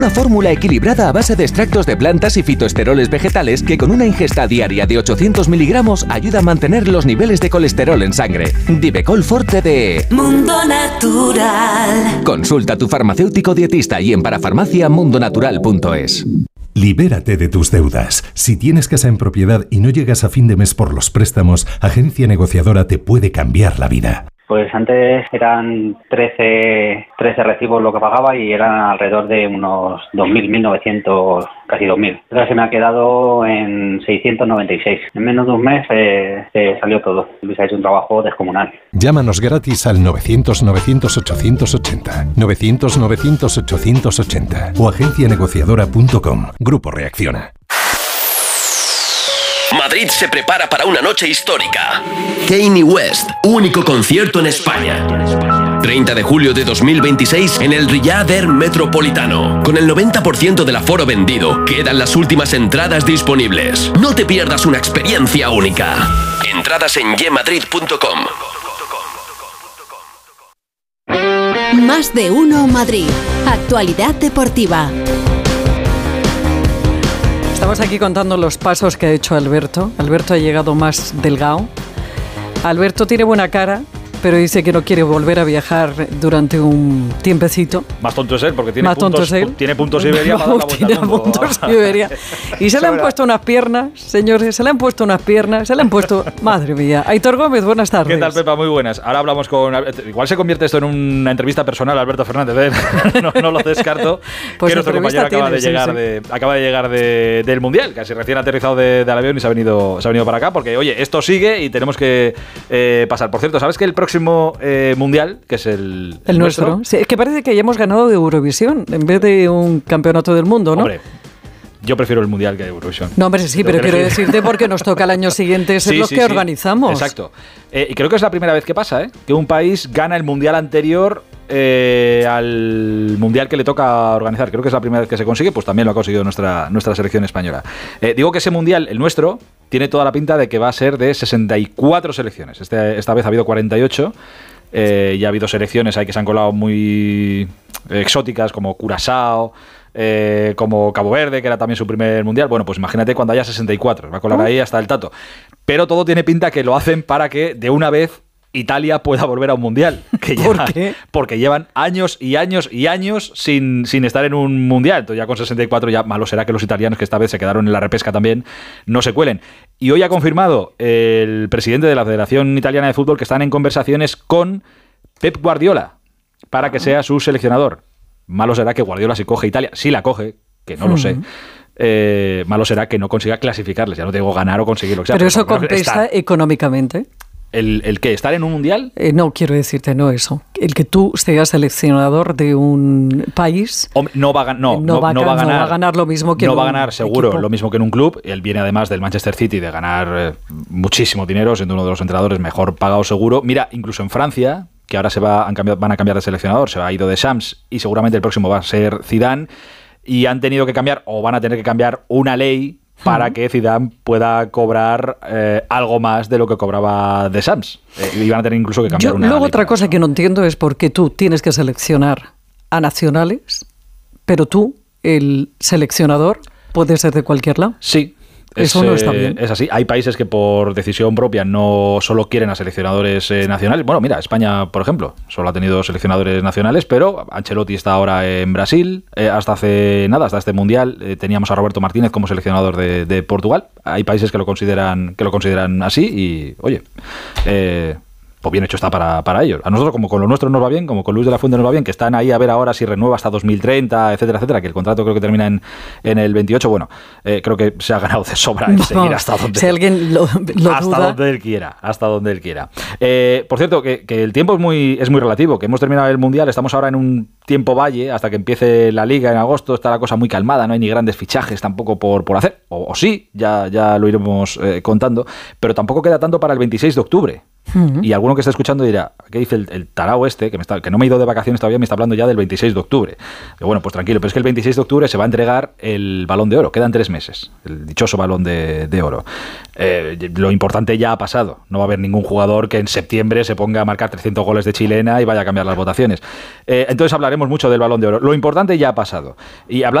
Una fórmula equilibrada a base de extractos de plantas y fitoesteroles vegetales que con una ingesta diaria de 800 miligramos ayuda a mantener los niveles de colesterol en sangre. Divecol Forte de Mundo Natural. Consulta a tu farmacéutico dietista y en parafarmacia.mundonatural.es. Libérate de tus deudas. Si tienes casa en propiedad y no llegas a fin de mes por los préstamos, Agencia Negociadora te puede cambiar la vida. Pues antes eran 13 recibos lo que pagaba y eran alrededor de unos 2.000, 1.900, casi 2.000. Ahora se me ha quedado en 696. En menos de un mes se salió todo. Luis ha hecho un trabajo descomunal. Llámanos gratis al 900-900-880, 900-900-880 o agencianegociadora.com. Grupo Reacciona. Madrid se prepara para una noche histórica. Kanye West, único concierto en España. 30 de julio de 2026 en el Riyadh Air Metropolitano. Con el 90% del aforo vendido, quedan las últimas entradas disponibles. No te pierdas una experiencia única. Entradas en yemadrid.com. Más de uno Madrid. Actualidad deportiva. Estamos aquí contando los pasos que ha hecho Alberto. Alberto ha llegado más delgado. Alberto tiene buena cara, pero dice que no quiere volver a viajar durante un tiempecito. Más tonto es él, porque tiene puntos Iberia para dar la vuelta al mundo. Puntos Iberia. Y se le han puesto unas piernas, señores, se le han puesto... Madre mía. Aitor Gómez, buenas tardes. ¿Qué tal, Pepa? Muy buenas. Ahora hablamos con... Igual se convierte esto en una entrevista personal a Alberto Fernández, ¿eh? no lo descarto. Pues que nuestro compañero acaba de llegar del Mundial, casi recién aterrizado del avión y se ha venido para acá, porque, oye, esto sigue y tenemos que pasar. Por cierto, ¿sabes que el próximo Mundial, que es el nuestro? Sí, es que parece que ya hemos ganado de Eurovisión en vez de un campeonato del mundo, ¿no? Hombre, yo prefiero el Mundial que Eurovisión. No, hombre, sí, pero quiero decirte porque nos toca el año siguiente ser los que organizamos. Exacto. Y creo que es la primera vez que pasa, que un país gana el Mundial anterior al Mundial que le toca organizar. Creo que es la primera vez que se consigue, pues también lo ha conseguido nuestra selección española. Digo que ese Mundial, el nuestro, tiene toda la pinta de que va a ser de 64 selecciones. Esta vez ha habido 48. Ya ha habido selecciones ahí que se han colado muy exóticas, como Curazao, como Cabo Verde, que era también su primer Mundial. Bueno, pues imagínate cuando haya 64. Va a colar ahí hasta el tato. Pero todo tiene pinta que lo hacen para que de una vez Italia pueda volver a un Mundial. ¿Por qué? Porque llevan años y años y años sin estar en un Mundial. Entonces ya con 64 ya malo será que los italianos, que esta vez se quedaron en la repesca también, no se cuelen. Y hoy ha confirmado el presidente de la Federación Italiana de Fútbol que están en conversaciones con Pep Guardiola para que sea su seleccionador. Malo será que Guardiola si coge Italia, si la coge, que no lo sé. Malo será que no consiga clasificarles. Ya no te digo ganar o conseguir lo que sea. Pero eso compensa económicamente. ¿El qué? ¿Estar en un mundial? No, quiero decirte, no eso. El que tú seas seleccionador de un país... No va a ganar lo mismo que no en va a ganar seguro equipo. Lo mismo que en un club. Él viene además del Manchester City de ganar muchísimo dinero, siendo uno de los entrenadores mejor pagados seguro. Mira, incluso en Francia, que ahora van a cambiar de seleccionador, se ha ido de Shams y seguramente el próximo va a ser Zidane, y han tenido que cambiar, o van a tener que cambiar una ley para que Zidane pueda cobrar algo más de lo que cobraba de Shams. Y van a tener incluso que cambiar una ley. Luego otra cosa que no entiendo es por qué tú tienes que seleccionar a nacionales, pero tú, el seleccionador, puede ser de cualquier lado. Sí. Eso no está bien. Es así. Hay países que por decisión propia no solo quieren a seleccionadores nacionales. Bueno, mira, España, por ejemplo, solo ha tenido seleccionadores nacionales, pero Ancelotti está ahora en Brasil. Hasta este Mundial, teníamos a Roberto Martínez como seleccionador de Portugal. Hay países que lo consideran así y, oye, pues bien hecho está para ellos. A nosotros, como con lo nuestro nos va bien, como con Luis de la Fuente nos va bien, que están ahí a ver ahora si renueva hasta 2030, etcétera, etcétera, que el contrato creo que termina en el 28. Bueno, creo que se ha ganado de sobra en seguir hasta donde... Si alguien lo duda. Hasta donde él quiera. Por cierto, que el tiempo es muy relativo, que hemos terminado el Mundial, estamos ahora en un tiempo valle, hasta que empiece la Liga en agosto, está la cosa muy calmada, no hay ni grandes fichajes tampoco por hacer, o sí, ya lo iremos contando, pero tampoco queda tanto para el 26 de octubre. Y alguno que esté escuchando dirá, ¿qué dice el tarao este? Que no me he ido de vacaciones todavía, me está hablando ya del 26 de octubre. Pero bueno, pues tranquilo, pero es que el 26 de octubre se va a entregar el Balón de Oro. Quedan 3 meses, el dichoso Balón de Oro. Lo importante ya ha pasado. No va a haber ningún jugador que en septiembre se ponga a marcar 300 goles de chilena y vaya a cambiar las votaciones. Entonces hablaremos hablemos mucho del Balón de Oro. Lo importante ya ha pasado. Y hablando